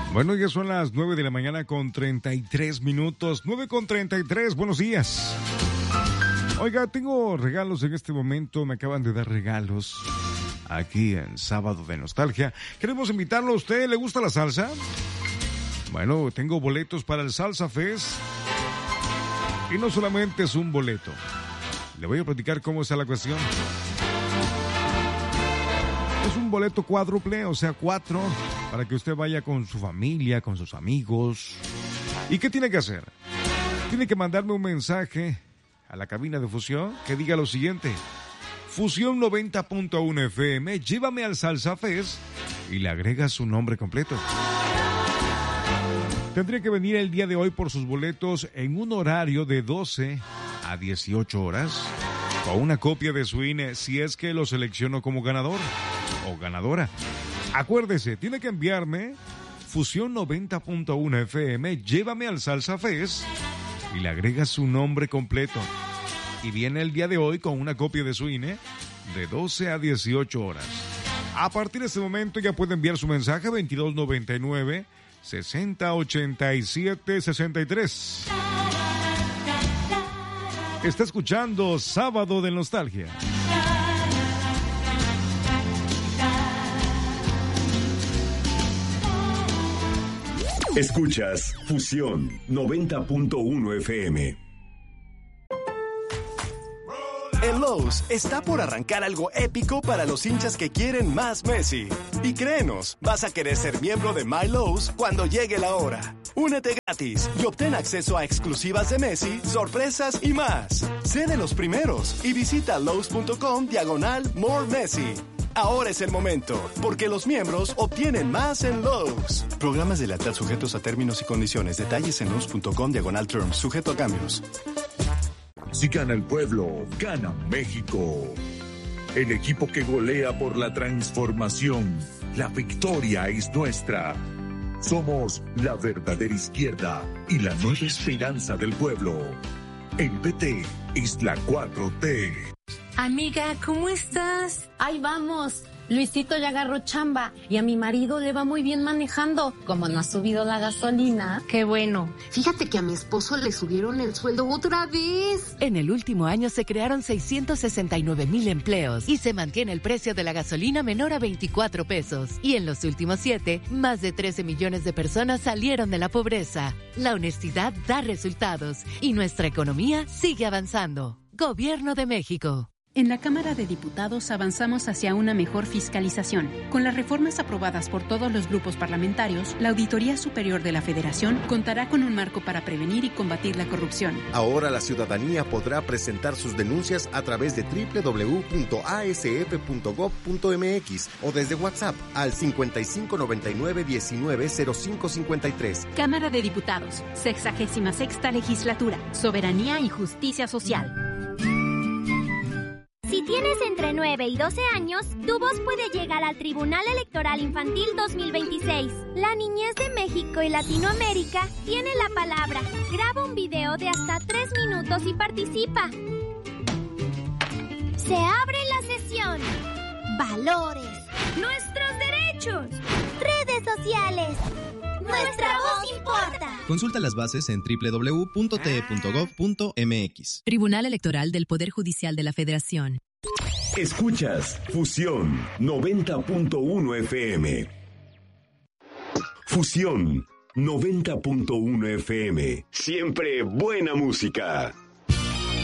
Bueno, ya son las 9 de la mañana con 33 minutos. 9 con 33, buenos días. Oiga, tengo regalos en este momento, me acaban de dar regalos aquí en Sábado de Nostalgia. Queremos invitarlo a usted, ¿le gusta la salsa? Bueno, tengo boletos para el Salsa Fest. Y no solamente es un boleto. Le voy a platicar cómo está la cuestión. Es un boleto cuádruple, o sea, 4, para que usted vaya con su familia, con sus amigos. ¿Y qué tiene que hacer? Tiene que mandarme un mensaje a la cabina de Fusión que diga lo siguiente: Fusión 90.1 FM, llévame al Salsa Fest, y le agrega su nombre completo. Tendría que venir el día de hoy por sus boletos en un horario de 12 a 18 horas, con una copia de su INE si es que lo selecciono como ganador o ganadora. Acuérdese, tiene que enviarme Fusión 90.1 FM, llévame al Salsa Fest, y le agrega su nombre completo. Y viene el día de hoy con una copia de su INE de 12 a 18 horas. A partir de este momento ya puede enviar su mensaje 2299 6087 63. Está escuchando Sábado de Nostalgia. Escuchas Fusión 90.1 FM. En Lowe's está por arrancar algo épico para los hinchas que quieren más Messi. Y créenos, vas a querer ser miembro de My Lowe's cuando llegue la hora. Únete gratis y obtén acceso a exclusivas de Messi, sorpresas y más. Sé de los primeros y visita lowes.com/More Messi. Ahora es el momento, porque los miembros obtienen más en Lowe's. Programas de lealtad sujetos a términos y condiciones. Detalles en lowes.com/terms, sujeto a cambios. Si gana el pueblo, gana México. El equipo que golea por la transformación. La victoria es nuestra. Somos la verdadera izquierda y la nueva esperanza del pueblo. El PT es la 4T. Amiga, ¿cómo estás? Ahí vamos. Luisito ya agarró chamba y a mi marido le va muy bien manejando. Como no ha subido la gasolina. Qué bueno. Fíjate que a mi esposo le subieron el sueldo otra vez. En el último año se crearon 669,000 empleos y se mantiene el precio de la gasolina menor a 24 pesos. Y en los últimos 7, más de 13 millones de personas salieron de la pobreza. La honestidad da resultados y nuestra economía sigue avanzando. Gobierno de México. En la Cámara de Diputados avanzamos hacia una mejor fiscalización. Con las reformas aprobadas por todos los grupos parlamentarios, la Auditoría Superior de la Federación contará con un marco para prevenir y combatir la corrupción. Ahora la ciudadanía podrá presentar sus denuncias a través de www.asf.gov.mx o desde WhatsApp al 5599190553. Cámara de Diputados, 66ª Legislatura, Soberanía y Justicia Social. Si tienes entre 9 y 12 años, tu voz puede llegar al Tribunal Electoral Infantil 2026. La niñez de México y Latinoamérica tiene la palabra. Graba un video de hasta 3 minutos y participa. Se abre la sesión. Valores. Nuestros derechos. Redes sociales. Nuestra voz importa. Consulta las bases en www.te.gov.mx. Tribunal Electoral del Poder Judicial de la Federación. Escuchas Fusión 90.1 FM. Fusión 90.1 FM. Siempre buena música.